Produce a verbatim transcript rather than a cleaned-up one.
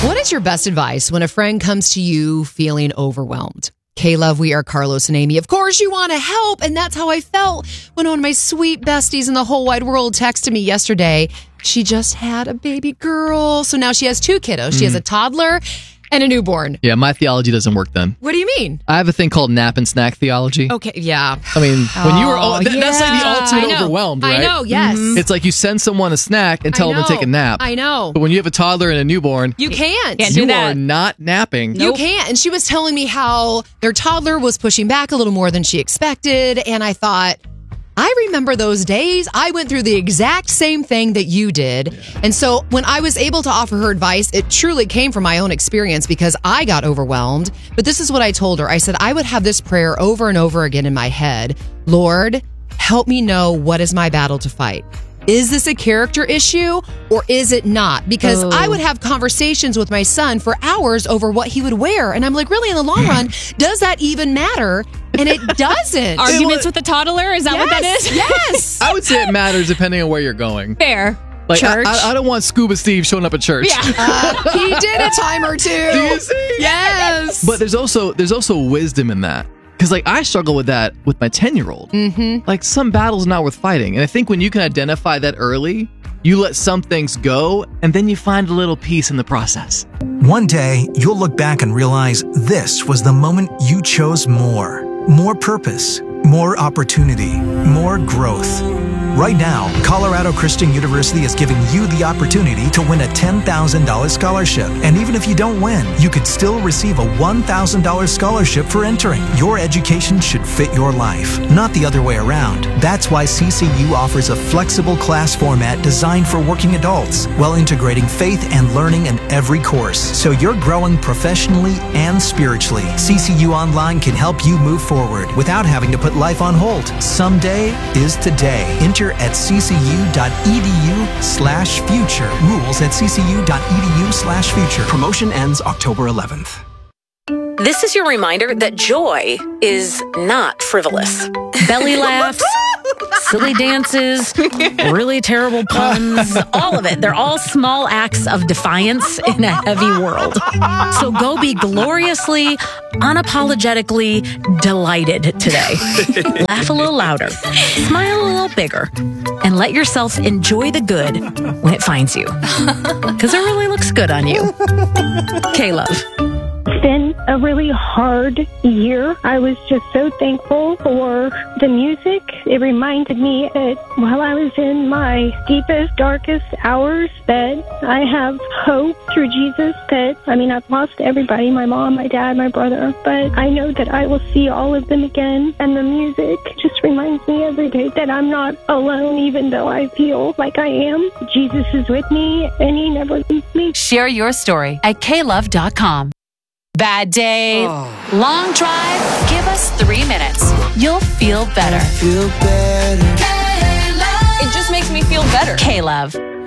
What is your best advice when a friend comes to you feeling overwhelmed? K-Love, we are Carlos and Amy. Of course, you want to help, and that's how I felt when one of my sweet besties in the whole wide world texted me yesterday. She just had a baby girl, so now she has two kiddos. Mm. She has a toddler and a newborn. Yeah, my theology doesn't work then. What do you mean? I have a thing called nap and snack theology. Okay, yeah. I mean, when you were, Oh, th- that's like the yeah. ultimate I know. overwhelmed, right? I know, yes. Mm-hmm. It's like you send someone a snack and tell I them to know. take a nap. I know. But when you have a toddler and a newborn, You can't. Can't do you that. are not napping. You can't. And she was telling me how their toddler was pushing back a little more than she expected. And I thought, I remember those days. I went through the exact same thing that you did. And so when I was able to offer her advice, it truly came from my own experience because I got overwhelmed. But this is what I told her. I said, I would have this prayer over and over again in my head. Lord, help me know what is my battle to fight. Is this a character issue or is it not? Because Oh. I would have conversations with my son for hours over what he would wear. And I'm like, really, in the long run, does that even matter? And it doesn't. Arguments with the toddler? Is that yes, what that is? Yes. I would say it matters depending on where you're going. Fair. Like, Church. I, I, I don't want Scuba Steve showing up at church. Yeah. Uh, he did a time or two. Do you see? Yes. But there's also there's also wisdom in that. Because like I struggle with that with my ten-year-old. Mm-hmm. Like some battles not worth fighting. And I think when you can identify that early, you let some things go, and then you find a little peace in the process. One day, you'll look back and realize this was the moment you chose more. More purpose, more opportunity, more growth. Right now, Colorado Christian University is giving you the opportunity to win a ten thousand dollars scholarship. And even if you don't win, you could still receive a one thousand dollars scholarship for entering. Your education should fit your life, not the other way around. That's why C C U offers a flexible class format designed for working adults, while integrating faith and learning in every course. So you're growing professionally and spiritually. C C U Online can help you move forward without having to put life on hold. Someday is today. Enter at ccu.edu slash future. Rules at ccu.edu slash future. Promotion ends October eleventh. This is your reminder that joy is not frivolous. Belly laughs, silly dances, really terrible puns, all of it. They're all small acts of defiance in a heavy world. So go be gloriously, unapologetically delighted today. Laugh a little louder, smile a little bigger, and let yourself enjoy the good when it finds you. Because it really looks good on you. K-Love. It's been a really hard year. I was just so thankful for the music. It reminded me that while I was in my deepest, darkest hours, that I have hope through Jesus. That, I mean, I've lost everybody, my mom, my dad, my brother, but I know that I will see all of them again. And the music just reminds me every day that I'm not alone, even though I feel like I am. Jesus is with me, and he never leaves me. Share your story at k love dot com. Bad day, Oh. long drive, give us three minutes. You'll feel better. Feel better. It just makes me feel better. K-Love.